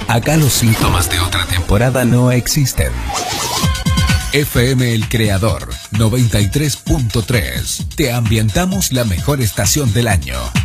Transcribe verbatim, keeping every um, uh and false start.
Acá los síntomas de otra temporada no existen. F M El Creador noventa y tres punto tres. Te ambientamos la mejor estación del año.